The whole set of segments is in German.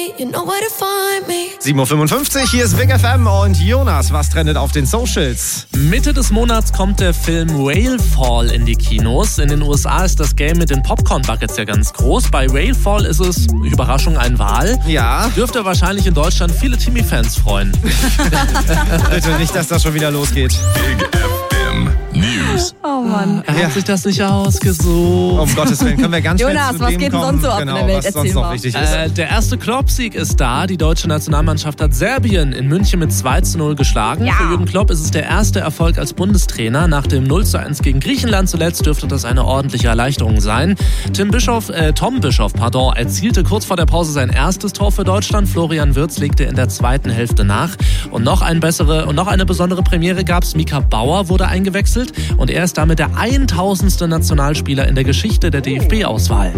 You know where to find me. 7.55 Uhr, hier ist Big FM und Jonas, was trendet auf den Socials? Mitte des Monats kommt der Film Whale Fall in die Kinos. In den USA ist das Game mit den Popcorn-Buckets ja ganz groß. Bei Whale Fall ist es, Überraschung, ein Wal. Ja. Dürfte wahrscheinlich in Deutschland viele Timmy-Fans freuen. Bitte nicht, dass das schon wieder losgeht. Big FM News. Oh Mann. Er hat sich das nicht ausgesucht. Um Gottes Willen, können wir ganz schnell Jonas, zu was dem geht denn kommen, sonst so ab in der Welt? was sonst Erzähl noch mal. wichtig ist. Der erste Klopp-Sieg ist da. Die deutsche Nationalmannschaft hat Serbien in München mit 2:0 geschlagen. Ja. Für Jürgen Klopp ist es der erste Erfolg als Bundestrainer. Nach dem 0:1 gegen Griechenland zuletzt dürfte das eine ordentliche Erleichterung sein. Tom Bischoff, erzielte kurz vor der Pause sein erstes Tor für Deutschland. Florian Wirtz legte in der zweiten Hälfte nach. Und noch eine besondere Premiere gab's. Mika Bauer wurde eingewechselt und er ist damit der 1000. Nationalspieler in der Geschichte der DFB-Auswahl.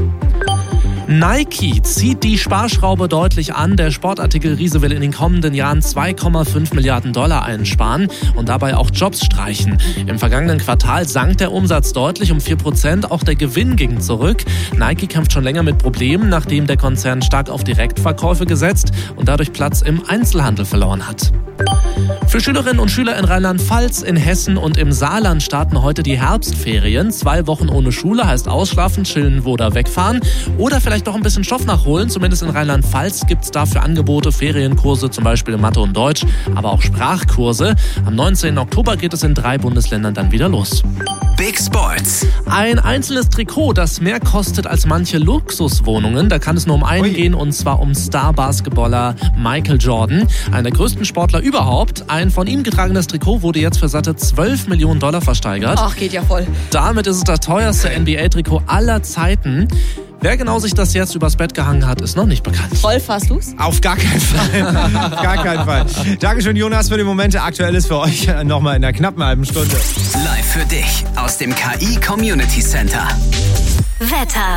Nike zieht die Sparschraube deutlich an. Der Sportartikelriese will in den kommenden Jahren 2,5 Milliarden Dollar einsparen und dabei auch Jobs streichen. Im vergangenen Quartal sank der Umsatz deutlich um 4%, auch der Gewinn ging zurück. Nike kämpft schon länger mit Problemen, nachdem der Konzern stark auf Direktverkäufe gesetzt und dadurch Platz im Einzelhandel verloren hat. Für Schülerinnen und Schüler in Rheinland-Pfalz, in Hessen und im Saarland starten heute die Herbstferien. 2 Wochen ohne Schule heißt ausschlafen, chillen oder wegfahren. Oder vielleicht doch ein bisschen Stoff nachholen. Zumindest in Rheinland-Pfalz gibt es dafür Angebote, Ferienkurse, zum Beispiel in Mathe und Deutsch, aber auch Sprachkurse. Am 19. Oktober geht es in 3 Bundesländern dann wieder los. Big Sports. Ein einzelnes Trikot, das mehr kostet als manche Luxuswohnungen. Da kann es nur um einen gehen, und zwar um Star-Basketballer Michael Jordan, einer der größten Sportler überhaupt. Ein von ihm getragenes Trikot wurde jetzt für satte $12 Millionen versteigert. Ach, geht ja voll. Damit ist es das teuerste NBA-Trikot aller Zeiten. Wer genau sich das jetzt übers Bett gehangen hat, ist noch nicht bekannt. Rolf, hast du's? Auf gar keinen Fall. Auf gar keinen Fall. Dankeschön, Jonas, für die Momente. Aktuell ist für euch nochmal in einer knappen halben Stunde. Live für dich aus dem KI Community Center. Wetter.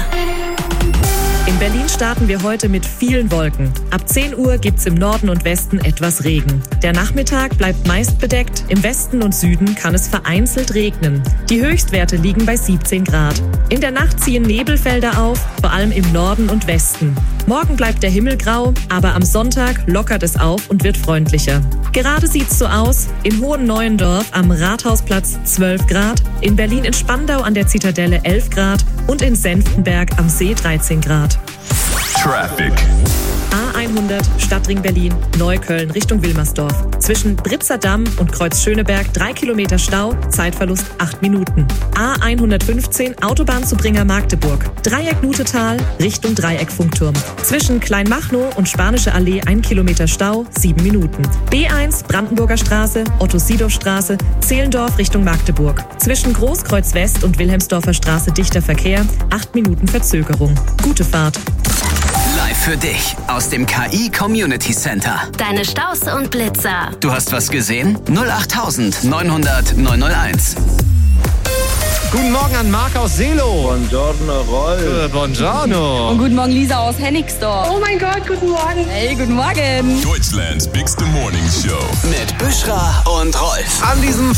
In Berlin starten wir heute mit vielen Wolken. Ab 10 Uhr gibt's im Norden und Westen etwas Regen. Der Nachmittag bleibt meist bedeckt. Im Westen und Süden kann es vereinzelt regnen. Die Höchstwerte liegen bei 17 Grad. In der Nacht ziehen Nebelfelder auf, vor allem im Norden und Westen. Morgen bleibt der Himmel grau, aber am Sonntag lockert es auf und wird freundlicher. Gerade sieht's so aus: in Hohen-Neuendorf am Rathausplatz 12 Grad, in Berlin in Spandau an der Zitadelle 11 Grad und in Senftenberg am See 13 Grad. Traffic. A100 Stadtring Berlin, Neukölln Richtung Wilmersdorf. Zwischen Britzer-Damm und Kreuz-Schöneberg 3 Kilometer Stau, Zeitverlust 8 Minuten. A115 Autobahn zu Bringer Magdeburg. Dreieck Nutetal Richtung Dreieck Funkturm. Zwischen Kleinmachnow und Spanische Allee 1 Kilometer Stau, 7 Minuten. B1 Brandenburger Straße, Otto-Siedow-Straße, Zehlendorf Richtung Magdeburg. Zwischen Großkreuz West und Wilhelmsdorfer Straße dichter Verkehr, 8 Minuten Verzögerung. Gute Fahrt. Live für dich aus dem KI Community Center. Deine Staus und Blitzer. Du hast was gesehen? 08000 900 901. Guten Morgen an Marc aus Seelow. Buongiorno, Rolf. Buongiorno. Und guten Morgen, Lisa aus Hennigsdorf. Oh mein Gott, guten Morgen. Hey, guten Morgen. Deutschlands bigste Morning Show. Mit Büschra und Rolf. An diesem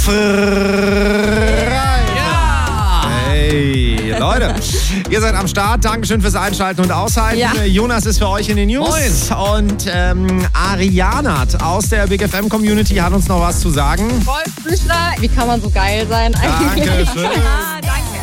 Freitag. Hey, Leute, ihr seid am Start. Dankeschön fürs Einschalten und Aushalten. Ja. Jonas ist für euch in den News. Moin. Und Arianat aus der Big FM Community hat uns noch was zu sagen. Rolf, Büschler, wie kann man so geil sein eigentlich? Dankeschön.